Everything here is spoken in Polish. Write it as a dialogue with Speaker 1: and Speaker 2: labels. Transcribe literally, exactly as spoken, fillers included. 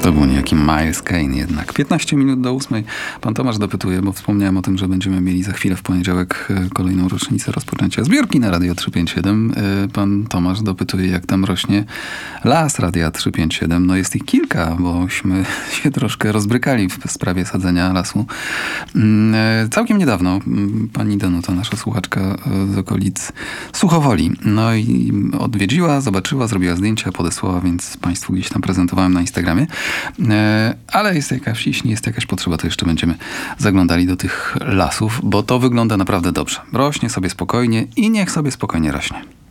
Speaker 1: To był niejaki Miles Kane jednak. piętnaście minut do ósmej. Pan Tomasz dopytuje, bo wspomniałem o tym, że będziemy mieli za chwilę w poniedziałek kolejną rocznicę rozpoczęcia zbiórki na Radio trzysta pięćdziesiąt siedem. Pan Tomasz dopytuje, jak tam rośnie las Radia trzysta pięćdziesiąt siedem. No jest ich kilka, bośmy się troszkę rozbrykali w sprawie sadzenia lasu. Całkiem niedawno pani Danuta, nasza słuchaczka z okolic Suchowoli, no i odwiedziła, zobaczyła, zrobiła zdjęcia, podesłała, więc państwu gdzieś tam prezentowałem na Instagramie. Ale jest jakaś, jeśli jest jakaś potrzeba, to jeszcze będziemy zaglądali do tych lasów, bo to wygląda naprawdę dobrze. Rośnie sobie spokojnie i niech sobie spokojnie rośnie.